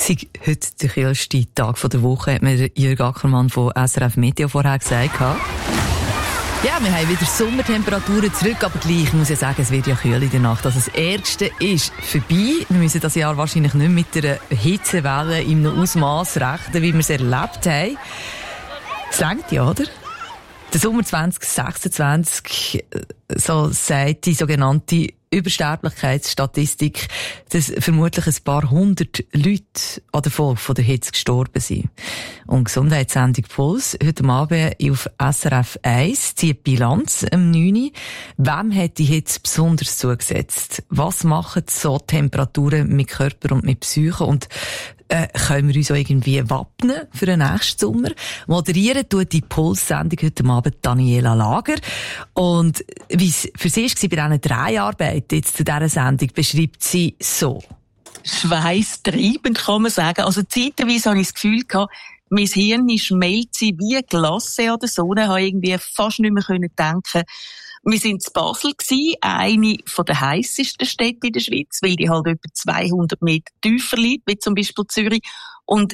sei heute der kühlste Tag der Woche, hat mir Jürg Ackermann von SRF Meteo vorher gesagt. Ja, wir haben wieder Sommertemperaturen zurück, aber gleich muss ich sagen, es wird ja kühl in der Nacht. Also das Ärgste ist vorbei. Wir müssen das Jahr wahrscheinlich nicht mit einer Hitzewelle in einem Ausmaß rechnen, wie wir es erlebt haben. Es reicht ja, oder? Der Sommer 2026, so sagt die sogenannte Übersterblichkeitsstatistik, dass vermutlich ein paar hundert Leute an der Folge von der Hitze gestorben sind. Und Gesundheitssendung Puls heute Abend auf SRF 1 zieht Bilanz am 9. Wem hat die Hitze besonders zugesetzt? Was machen so Temperaturen mit Körper und mit Psyche? Und können wir uns auch irgendwie wappnen für den nächsten Sommer? Moderieren tut die Puls-Sendung heute Abend Daniela Lager. Und wie es für sie war bei diesen Dreharbeiten jetzt zu dieser Sendung, beschreibt sie so. Schweißtreibend, kann man sagen. Also zeitweise habe ich das Gefühl gehabt, mein Hirn schmelzt wie Glasse an der Sonne, habe irgendwie fast nicht mehr denken. Wir sind in Basel gsi, eine der heissesten Städte in der Schweiz, weil die halt etwa 200 Meter tiefer liegt, wie zum Beispiel Zürich. Und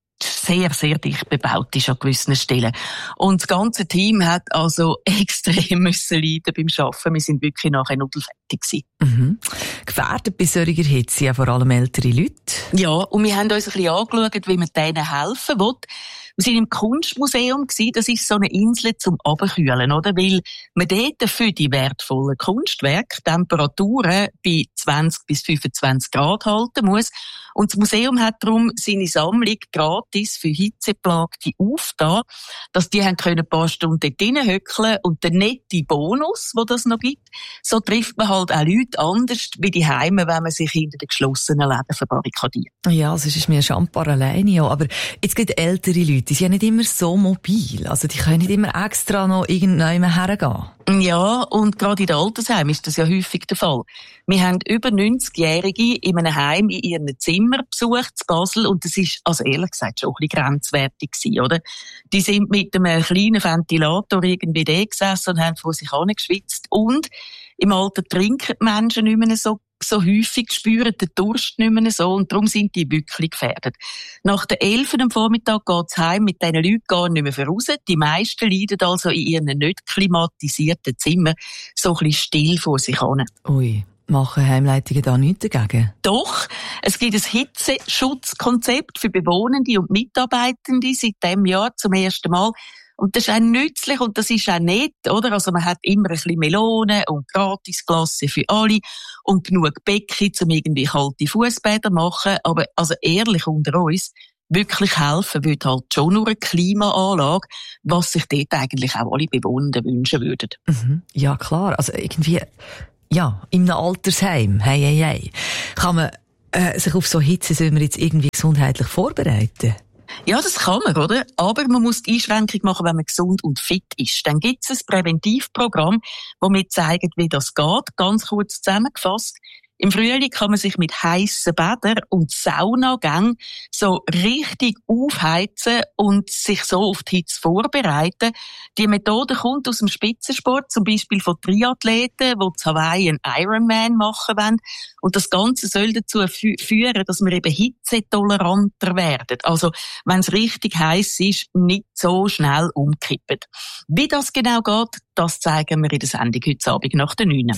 sehr, sehr dicht bebaut ist an gewissen Stellen. Und das ganze Team hat also extrem müssen leiden beim Arbeiten. Wir sind wirklich nachher nudelfertig gewesen. Mhm. Gefährdet bei solcher Hitze ja vor allem ältere Leute. Ja, und wir haben uns ein bisschen angeschaut, wie man denen helfen will. Wir sind im Kunstmuseum gsi, das ist so eine Insel zum Abkühlen, oder? Weil man dort für die wertvollen Kunstwerke Temperaturen bei 20 bis 25 Grad halten muss. Und das Museum hat darum seine Sammlung gratis für Hitzeplagte aufgetan, dass die haben können ein paar Stunden dort hinhöckeln und der nette Bonus, wo das noch gibt, so trifft man halt auch Leute anders wie die Heime, wenn man sich hinter den geschlossenen Läden verbarrikadiert. Ja, sonst ist mir schambar alleine, ja. Aber jetzt gibt ältere Leute, die sind ja nicht immer so mobil. Also die können nicht immer extra noch irgendwann hergehen. Ja, und gerade in den Altersheimen ist das ja häufig der Fall. Wir haben über 90-Jährige in einem Heim in ihren Zimmer besucht, in Basel, und das ist, also ehrlich gesagt, schon ein bisschen grenzwertig gewesen, oder? Die sind mit einem kleinen Ventilator irgendwie da gesessen und haben vor sich angeschwitzt. Und im Alter trinken die Menschen nicht mehr so häufig, spüren den Durst nicht mehr so, und darum sind die wirklich gefährdet. Nach der 11 am Vormittag geht's heim mit diesen Leuten gar nicht mehr voraus. Die meisten leiden also in ihren nicht klimatisierten Zimmern so ein bisschen still vor sich hin. Ui. Machen Heimleitungen da nichts dagegen? Doch, es gibt ein Hitzeschutzkonzept für Bewohnende und Mitarbeitende seit diesem Jahr zum ersten Mal. Und das ist auch nützlich und das ist auch nett, oder? Also man hat immer ein bisschen Melonen und Gratisklasse für alle und genug Becken, um irgendwie kalte Fussbäder machen. Aber also ehrlich unter uns, wirklich helfen würde halt schon nur eine Klimaanlage, was sich dort eigentlich auch alle Bewohnenden wünschen würden. Mhm. Ja, klar. Also irgendwie, ja, in einem Altersheim, hey. Kann man sich auf so Hitze, soll man jetzt irgendwie gesundheitlich vorbereiten? Ja, das kann man, oder? Aber man muss die Einschränkung machen, wenn man gesund und fit ist. Dann gibt es ein Präventivprogramm, das mir zeigt, wie das geht. Ganz kurz zusammengefasst. Im Frühling kann man sich mit heissen Bädern und Saunagängen so richtig aufheizen und sich so auf die Hitze vorbereiten. Die Methode kommt aus dem Spitzensport, zum Beispiel von Triathleten, die zu Hawaii einen Ironman machen wollen. Und das Ganze soll dazu führen, dass wir eben hitzetoleranter werden. Also, wenn es richtig heiß ist, nicht so schnell umkippen. Wie das genau geht, das zeigen wir in der Sendung heute Abend nach der 9.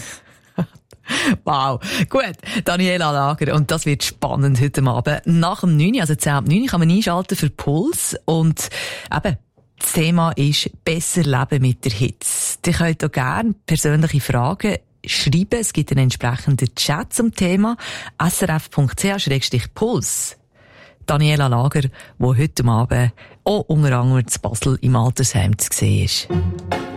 Wow. Gut, Daniela Lager. Und das wird spannend heute Abend. Nach dem 9, also 10 ab 9, kann man einschalten für Puls. Und eben, das Thema ist besser leben mit der Hitze. Ihr könnt auch gerne persönliche Fragen schreiben. Es gibt einen entsprechenden Chat zum Thema. srf.ch/puls. Daniela Lager, die heute Abend auch unter anderem in Basel im Altersheim zu sehen ist.